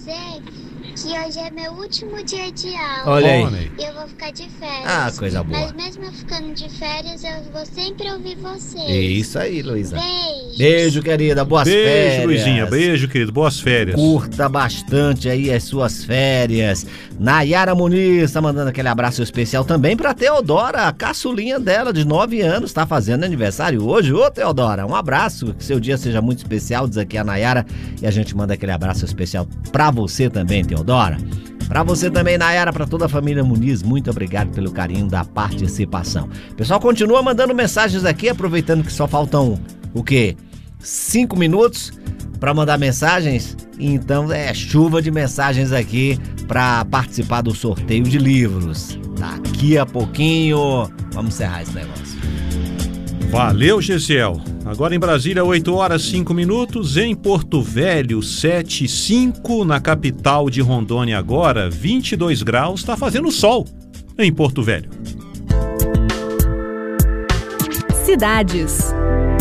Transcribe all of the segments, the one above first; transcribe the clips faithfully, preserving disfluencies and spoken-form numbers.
dizer que hoje é meu último dia de aula. Olha aí. E eu vou ficar de férias. Ah, coisa boa. Mas mesmo eu ficando de férias, eu vou sempre ouvir vocês. Isso aí, Luísa. Beijo. Beijo, querida. Boas beijo, férias. Beijo, Luizinha. Beijo, querido. Boas férias. Curta bastante aí as suas férias. Nayara Muniz tá mandando aquele abraço especial também pra Teodora, a caçulinha dela de nove anos, tá fazendo aniversário hoje. Ô, Teodora, um abraço, que seu dia seja muito especial, diz aqui a Nayara, e a gente manda aquele abraço especial pra você também, Teodora. Pra você também, Nayara, pra toda a família Muniz, muito obrigado pelo carinho da participação. O pessoal continua mandando mensagens aqui, aproveitando que só faltam, o quê? Cinco minutos pra mandar mensagens. Então é chuva de mensagens aqui pra participar do sorteio de livros. Daqui a pouquinho, vamos encerrar esse negócio. Valeu, Gesiel. Agora em Brasília, oito horas e cinco minutos. Em Porto Velho, sete e cinco. Na capital de Rondônia agora, vinte e dois graus. Tá fazendo sol em Porto Velho. Cidades.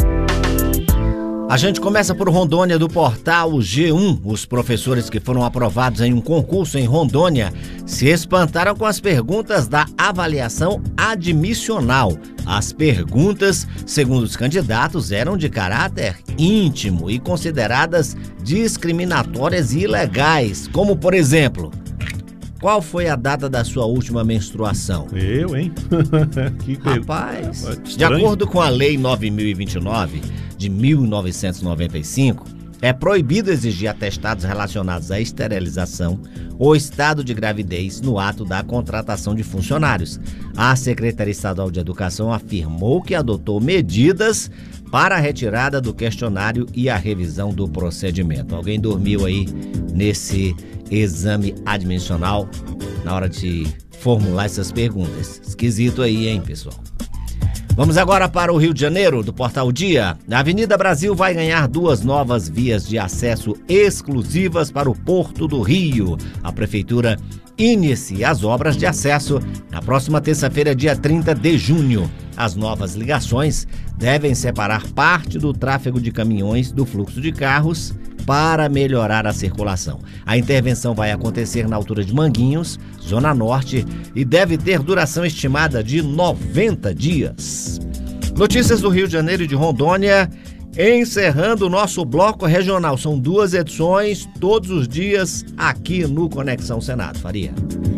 A gente começa por Rondônia, do portal G um. Os professores que foram aprovados em um concurso em Rondônia se espantaram com as perguntas da avaliação admissional. As perguntas, segundo os candidatos, eram de caráter íntimo e consideradas discriminatórias e ilegais, como, por exemplo, qual foi a data da sua última menstruação? Eu, hein? Que Rapaz, de acordo com a Lei nove mil e vinte e nove, de mil novecentos e noventa e cinco, é proibido exigir atestados relacionados à esterilização ou estado de gravidez no ato da contratação de funcionários. A Secretaria Estadual de Educação afirmou que adotou medidas para a retirada do questionário e a revisão do procedimento. Alguém dormiu aí nesse exame admissional na hora de formular essas perguntas? Esquisito aí, hein, pessoal? Vamos agora para o Rio de Janeiro, do Portal Dia. A Avenida Brasil vai ganhar duas novas vias de acesso exclusivas para o Porto do Rio. A Prefeitura inicia as obras de acesso na próxima terça-feira, dia trinta de junho. As novas ligações devem separar parte do tráfego de caminhões do fluxo de carros para melhorar a circulação. A intervenção vai acontecer na altura de Manguinhos, Zona Norte, e deve ter duração estimada de noventa dias. Notícias do Rio de Janeiro e de Rondônia, encerrando o nosso bloco regional. São duas edições todos os dias aqui no Conexão Senado. Faria.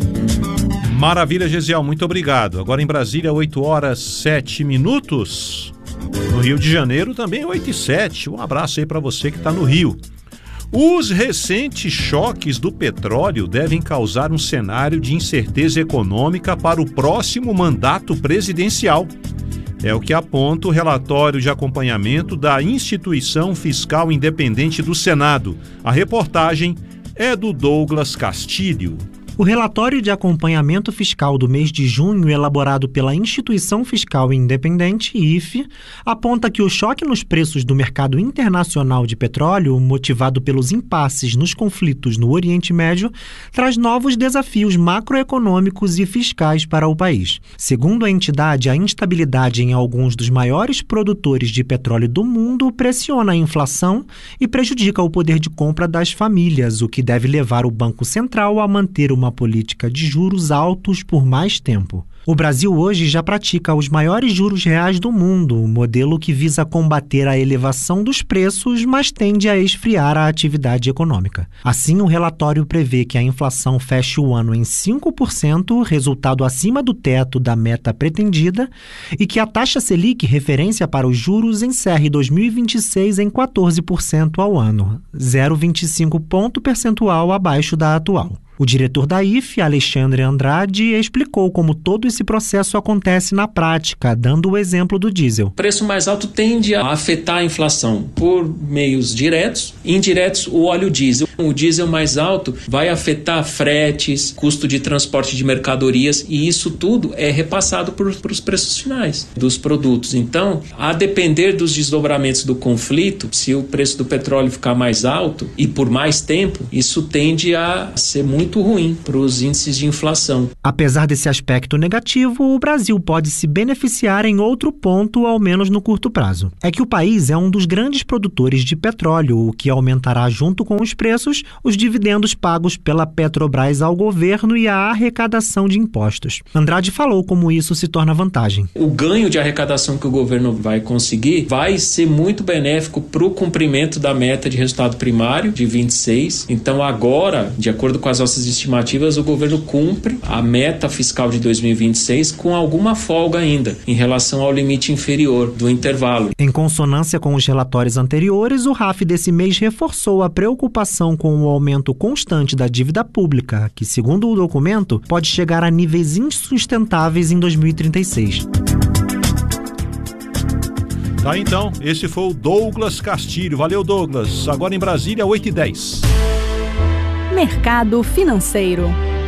Maravilha, Gesiel, muito obrigado. Agora em Brasília, oito horas e sete minutos. No Rio de Janeiro também oito e sete. Um abraço aí para você que está no Rio. Os recentes choques do petróleo devem causar um cenário de incerteza econômica para o próximo mandato presidencial. É o que aponta o relatório de acompanhamento da Instituição Fiscal Independente do Senado. A reportagem é do Douglas Castilho. O relatório de acompanhamento fiscal do mês de junho, elaborado pela Instituição Fiscal Independente, I F E, aponta que o choque nos preços do mercado internacional de petróleo, motivado pelos impasses nos conflitos no Oriente Médio, traz novos desafios macroeconômicos e fiscais para o país. Segundo a entidade, a instabilidade em alguns dos maiores produtores de petróleo do mundo pressiona a inflação e prejudica o poder de compra das famílias, o que deve levar o Banco Central a manter uma uma política de juros altos por mais tempo. O Brasil hoje já pratica os maiores juros reais do mundo, um modelo que visa combater a elevação dos preços, mas tende a esfriar a atividade econômica. Assim, o relatório prevê que a inflação feche o ano em cinco por cento, resultado acima do teto da meta pretendida, e que a taxa Selic, referência para os juros, encerre dois mil e vinte e seis em quatorze por cento ao ano, zero vírgula vinte e cinco ponto percentual abaixo da atual. O diretor da I F E, Alexandre Andrade, explicou como todo esse processo acontece na prática, dando o exemplo do diesel. O preço mais alto tende a afetar a inflação por meios diretos e indiretos, o óleo diesel. O diesel mais alto vai afetar fretes, custo de transporte de mercadorias, e isso tudo é repassado para os preços finais dos produtos. Então, a depender dos desdobramentos do conflito, se o preço do petróleo ficar mais alto e por mais tempo, isso tende a ser muito muito ruim para os índices de inflação. Apesar desse aspecto negativo, o Brasil pode se beneficiar em outro ponto, ao menos no curto prazo. É que o país é um dos grandes produtores de petróleo, o que aumentará, junto com os preços, os dividendos pagos pela Petrobras ao governo e a arrecadação de impostos. Andrade falou como isso se torna vantagem. O ganho de arrecadação que o governo vai conseguir vai ser muito benéfico para o cumprimento da meta de resultado primário de vinte e seis. Então agora, de acordo com as nossas estimativas, o governo cumpre a meta fiscal de dois mil e vinte e seis com alguma folga ainda em relação ao limite inferior do intervalo. Em consonância com os relatórios anteriores, o R A F desse mês reforçou a preocupação com o aumento constante da dívida pública, que, segundo o documento, pode chegar a níveis insustentáveis em dois mil e trinta e seis. Tá, então, esse foi o Douglas Castilho. Valeu, Douglas. Agora em Brasília, oito e dez. Mercado financeiro.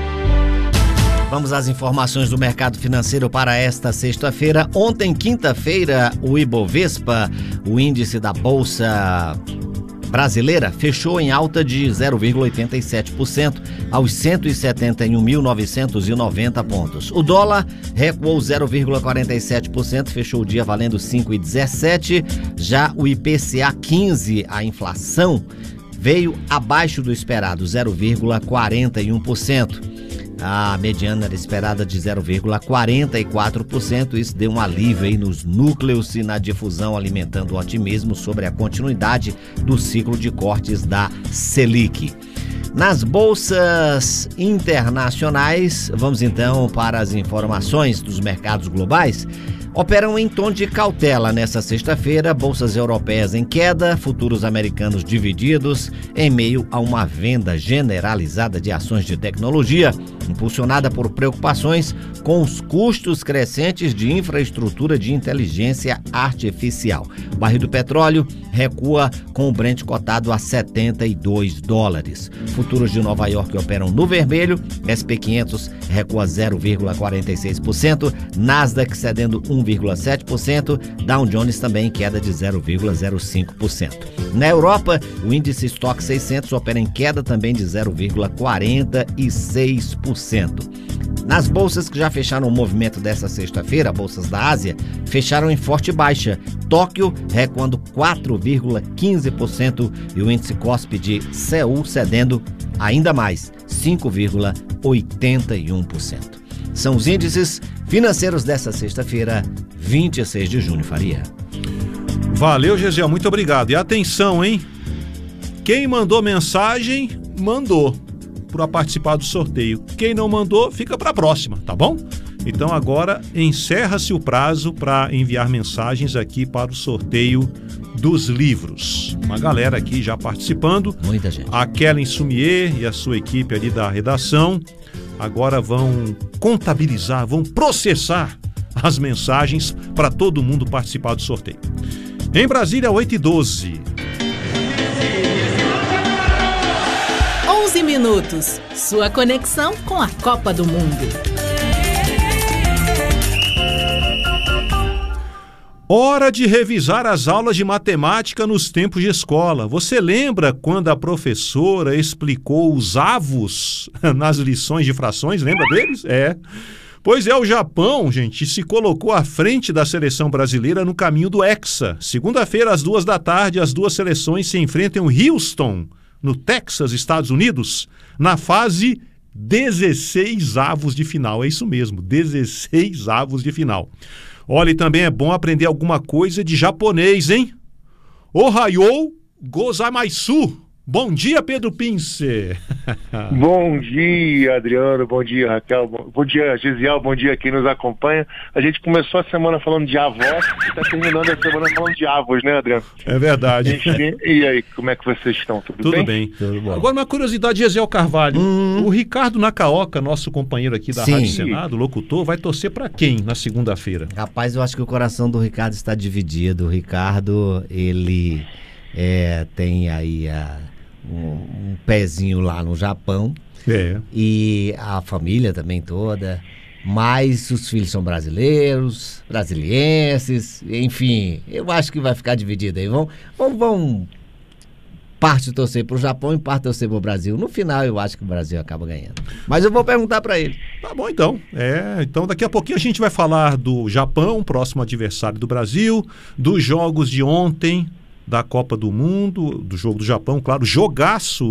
Vamos às informações do mercado financeiro para esta sexta-feira. Ontem, quinta-feira, o Ibovespa, o índice da Bolsa Brasileira, fechou em alta de zero vírgula oitenta e sete por cento aos cento e setenta e um mil novecentos e noventa pontos. O dólar recuou zero vírgula quarenta e sete por cento, fechou o dia valendo cinco vírgula dezessete por cento. Já o I P C A quinze, a inflação, veio abaixo do esperado, zero vírgula quarenta e um por cento. A mediana era esperada de zero vírgula quarenta e quatro por cento. Isso deu um alívio aí nos núcleos e na difusão, alimentando o otimismo sobre a continuidade do ciclo de cortes da Selic. Nas bolsas internacionais, vamos então para as informações dos mercados globais. Operam em tom de cautela nesta sexta-feira, bolsas europeias em queda, futuros americanos divididos, em meio a uma venda generalizada de ações de tecnologia, impulsionada por preocupações com os custos crescentes de infraestrutura de inteligência artificial. O barril do petróleo recua com o Brent cotado a setenta e dois dólares. Futuros de Nova York operam no vermelho, S P quinhentos recua zero vírgula quarenta e seis por cento, Nasdaq cedendo um vírgula sete por cento, Dow Jones também em queda de zero vírgula zero cinco por cento. Na Europa, o índice Stock seiscentos opera em queda também de zero vírgula quarenta e seis por cento. Nas bolsas que já fecharam o movimento dessa sexta-feira, bolsas da Ásia fecharam em forte baixa. Tóquio recuando quatro vírgula quinze por cento e o índice Kospi de Seul cedendo ainda mais, cinco vírgula oitenta e um por cento. São os índices financeiros dessa sexta-feira, vinte e seis de junho, Faria. Valeu, Gesiel, muito obrigado. E atenção, hein? Quem mandou mensagem, mandou para participar do sorteio. Quem não mandou, fica para a próxima, tá bom? Então agora encerra-se o prazo para enviar mensagens aqui para o sorteio dos livros. Uma galera aqui já participando. Muita gente. A Kellen Sumier e a sua equipe ali da redação agora vão contabilizar, vão processar as mensagens para todo mundo participar do sorteio. Em Brasília, oito e doze. onze minutos. Sua conexão com a Copa do Mundo. Hora de revisar as aulas de matemática nos tempos de escola. Você lembra quando a professora explicou os avos nas lições de frações? Lembra deles? É. Pois é, o Japão, gente, se colocou à frente da seleção brasileira no caminho do Hexa. Segunda-feira, às duas da tarde, as duas seleções se enfrentam em Houston, no Texas, Estados Unidos, na fase dezesseis avos de final. É isso mesmo, dezesseis avos de final. Olha, e também é bom aprender alguma coisa de japonês, hein? Ohayou gozaimasu. Bom dia, Pedro Pince. Bom dia, Adriano. Bom dia, Raquel. Bom dia, Gesiel. Bom dia quem nos acompanha. A gente começou a semana falando de avós e está terminando a semana falando de avós, né, Adriano? É verdade. Gente, e aí, como é que vocês estão? Tudo, Tudo bem? bem. Tudo bom. Agora, uma curiosidade, Gesiel Carvalho. Hum. O Ricardo Nakaoka, nosso companheiro aqui da Sim. Rádio Senado, locutor, vai torcer para quem na segunda-feira? Rapaz, eu acho que o coração do Ricardo está dividido. O Ricardo, ele é, tem aí a... Um, um pezinho lá no Japão, é. E a família também toda, mas os filhos são brasileiros, brasilienses, enfim, eu acho que vai ficar dividido aí. Vão, vão, vão parte torcer pro Japão e parte torcer pro Brasil. No final eu acho que o Brasil acaba ganhando. Mas eu vou perguntar para ele. Tá bom então. É, então daqui a pouquinho a gente vai falar do Japão, próximo adversário do Brasil, dos jogos de ontem da Copa do Mundo, do jogo do Japão, claro, jogaço